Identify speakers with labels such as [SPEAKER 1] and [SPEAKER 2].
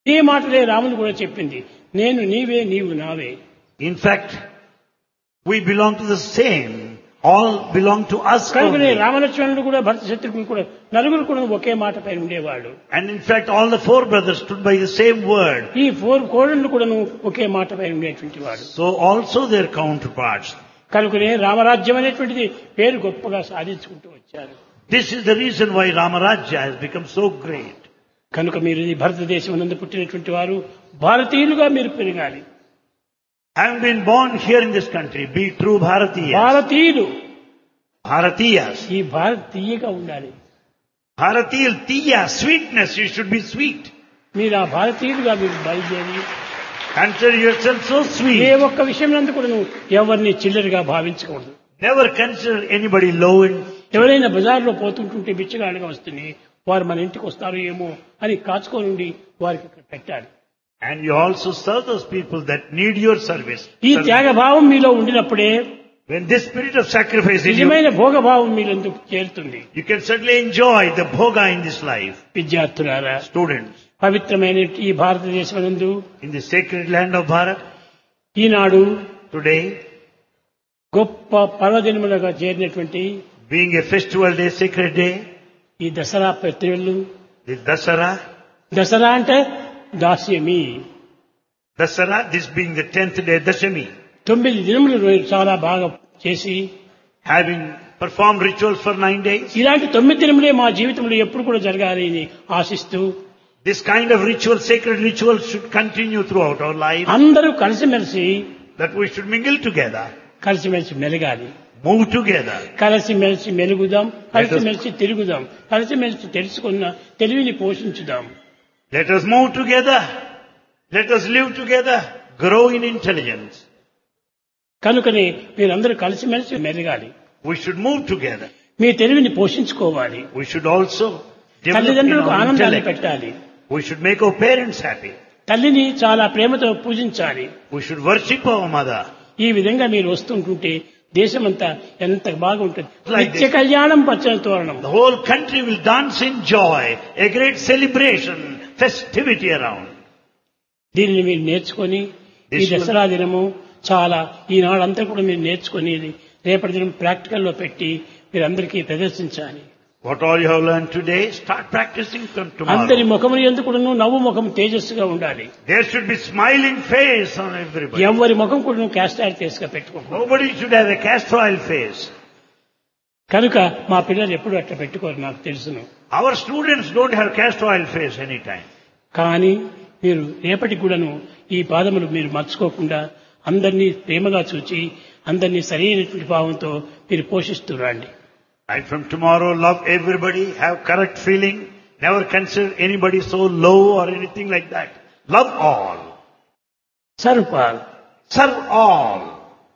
[SPEAKER 1] ఈ మాటలే రాముడు కూడా చెప్పింది. నేను నీవే, నీవు నావే.
[SPEAKER 2] In fact, we belong to the same. All belong to us
[SPEAKER 1] కనుకనే
[SPEAKER 2] only.
[SPEAKER 1] రామలక్ష్మణుడు కూడా భరత శత్రుఘ్నుడు కూడా నలుగురు కూడా ఒకే మాట పైన ఉండేవాడు.
[SPEAKER 2] And in fact, all the four brothers stood by the same word.
[SPEAKER 1] ఈ ఫోర్ కోడళ్ళు కూడాను ఒకే మాట పైన ఉండేటువంటి వాడు.
[SPEAKER 2] So also their counterparts.
[SPEAKER 1] కనుకనే రామరాజ్యం అనేటువంటిది పేరు గొప్పగా సాధించుకుంటూ వచ్చారు.
[SPEAKER 2] This is the reason why Ramarajya has become so great.
[SPEAKER 1] కనుక మీరు ఈ భారతదేశం నందు పుట్టినటువంటి వారు భారతీయులుగా మీరు పెరగాలి.
[SPEAKER 2] Having been born here in this country, be true Bharatiyas.
[SPEAKER 1] భారతీయులు
[SPEAKER 2] Bharatiyas.
[SPEAKER 1] ఈ భారతీయగా ఉండాలి.
[SPEAKER 2] Bharatiyal Tiya, sweetness, you should be sweet.
[SPEAKER 1] మీరు ఆ భారతీయులుగా మీరు బయలుదేరి
[SPEAKER 2] Consider yourself so
[SPEAKER 1] ఏ
[SPEAKER 2] sweet.
[SPEAKER 1] ఒక్క విషయం నందు కూడా నువ్వు ఎవరిని చిల్లరగా భావించకూడదు.
[SPEAKER 2] Never consider anybody low in.
[SPEAKER 1] ఎవరైనా బజార్లో పోతుంటుంటే బిచ్చగాళ్ళగా వస్తుంది, వారు మన ఇంటికి వస్తారు ఏమో అని కాచుకోనుండి వారికి ఇక్కడ పెట్టాలి.
[SPEAKER 2] And you also serve those people that need your service.
[SPEAKER 1] ఈ త్యాగభావం మీలో ఉండినప్పుడే
[SPEAKER 2] When this spirit of sacrifice in you,
[SPEAKER 1] నిజమైన భోగభావం మీరెందుకు చేరుతుంది.
[SPEAKER 2] you can certainly enjoy the bhoga in this life.
[SPEAKER 1] విద్యార్థులారా,
[SPEAKER 2] Students,
[SPEAKER 1] పవిత్రమైన ఈ భారతదేశం నందు
[SPEAKER 2] in the sacred land of Bharat,
[SPEAKER 1] Eenadu
[SPEAKER 2] today,
[SPEAKER 1] గొప్ప పర్వదినములుగా చేరినటువంటి
[SPEAKER 2] being a festival day, sacred day,
[SPEAKER 1] ఈ దసరా ప్రతిళ్ళు,
[SPEAKER 2] the Dasara,
[SPEAKER 1] దసరా అంటే దాస్యమి,
[SPEAKER 2] Dasara, this being the 10th day, Dashami,
[SPEAKER 1] 9 దినములు చాలా బాగా చేసి
[SPEAKER 2] having performed rituals for 9 days.
[SPEAKER 1] ఇలాంటి 9 దినములే మా జీవితంలో ఎప్పుడు కూడా జరగాలి అని ఆశిస్తూ
[SPEAKER 2] This kind of ritual, sacred rituals should continue throughout our life,
[SPEAKER 1] అందరూ కలిసిమెలిసి
[SPEAKER 2] that we should mingle together,
[SPEAKER 1] కలిసిమెలిసి మెలగాలి.
[SPEAKER 2] move together.
[SPEAKER 1] కలిసిమెలిసి మెలుగుదాం, కలిసిమెలిసి తిరుగుదాం, కలిసిమెలిసి తెలుసుకున్న తెలివిని పోషించుదాం.
[SPEAKER 2] Let us move together. Let us live together. Grow in intelligence.
[SPEAKER 1] కనుకనే మీరందరూ కలిసిమెలిసి మెలగాలి.
[SPEAKER 2] We should move together.
[SPEAKER 1] మీ తెలివిని పోషించుకోవాలి.
[SPEAKER 2] We should also develop in
[SPEAKER 1] తల్లిదండ్రులకు
[SPEAKER 2] our
[SPEAKER 1] ఆనందాన్ని
[SPEAKER 2] intellect.
[SPEAKER 1] పెట్టాలి.
[SPEAKER 2] We should make our parents happy.
[SPEAKER 1] తల్లిని చాలా ప్రేమతో పూజించాలి.
[SPEAKER 2] We should worship our mother.
[SPEAKER 1] ఈ విధంగా మీరు వస్తుంటుంటే దేశమంతా ఎంత బాగుంటుంది.
[SPEAKER 2] Like
[SPEAKER 1] నిత్య కళ్యాణం పచ్చని తోరణం.
[SPEAKER 2] The whole country will dance in joy. A great celebration, festivity around.
[SPEAKER 1] దీనిని మీరు నేర్చుకొని ఈ దసరా దినము చాలా ఈనాడంతా కూడా మీరు నేర్చుకొని రేపటి దినం ప్రాక్టికల్లో పెట్టి మీరందరికీ ప్రదర్శించాలి.
[SPEAKER 2] What all you have learned today, start practicing from
[SPEAKER 1] అందరి
[SPEAKER 2] tomorrow.
[SPEAKER 1] ముఖములు ఎందుకు కూడా నవ్వు ముఖం తేజస్సుగా ఉండాలి.
[SPEAKER 2] There should be smiling face on everybody.
[SPEAKER 1] ఎవరి ముఖం కూడా క్యాస్టర్ ఫేస్ గా పెట్టుకోకూడదు.
[SPEAKER 2] Nobody should have a castor oil face.
[SPEAKER 1] కనుక మా పిల్లలు ఎప్పుడు అట్లా పెట్టుకోరు నాకు తెలుసును.
[SPEAKER 2] Our students don't have castor oil face anytime.
[SPEAKER 1] కానీ మీరు రేపటికి కూడాను ఈ పాదములు మీరు మర్చుకోకుండా అందరినీ ప్రేమగా చూచి అందరినీ సరైనటువంటి భావంతో మీరు పోషిస్తూ రండి.
[SPEAKER 2] Right from tomorrow, love everybody, have correct feeling, never consider anybody so low or anything like that. Love all.
[SPEAKER 1] Sarpal
[SPEAKER 2] Serve all.